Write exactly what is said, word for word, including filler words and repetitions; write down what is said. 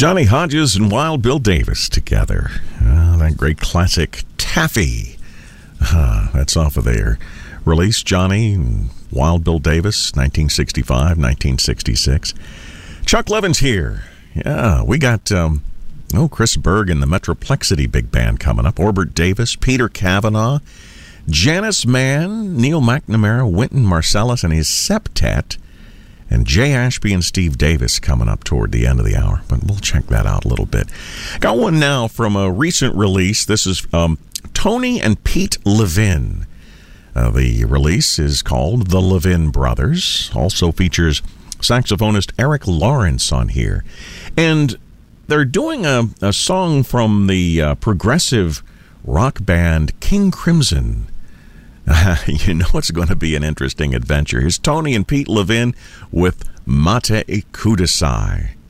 Johnny Hodges and Wild Bill Davis together. Uh, that great classic Taffy. Uh, that's off of their release, Johnny and Wild Bill Davis, nineteen sixty-five, nineteen sixty-six. Chuck Levin's here. Yeah, we got um, oh Chris Berg and the Metroplexity Big Band coming up. Orbert Davis, Peter Cavanaugh, Janice Mann, Neil McNamara, Wynton Marsalis and his septet, and Jay Ashby and Steve Davis coming up toward the end of the hour. But we'll check that out a little bit. Got one now from a recent release. This is um, Tony and Pete Levin. Uh, the release is called The Levin Brothers. Also features saxophonist Eric Lawrence on here. And they're doing a, a song from the uh, progressive rock band King Crimson. Uh, you know it's going to be an interesting adventure. Here's Tony and Pete Levin with Mate Kudasai.